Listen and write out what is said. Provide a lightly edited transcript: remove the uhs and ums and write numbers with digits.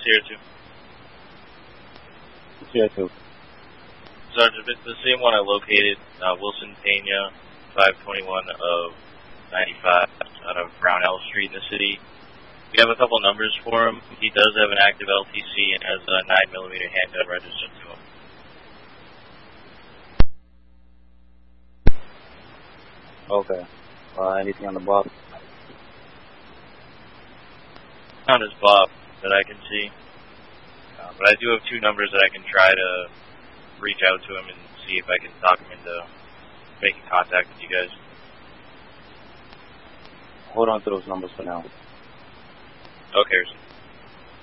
Sierra 2. Sierra 2. Sergeant, it's the same one I located, Wilson Pena, 521 of 95 out of Brownell Street in the city. We have a couple numbers for him. He does have an active LTC and has a 9mm handgun registered to him. Okay. Anything on the Bob? Not his Bob that I can see. But I do have two numbers that I can try to reach out to him and see if I can talk him into making contact with you guys. Hold on to those numbers for now. Okay.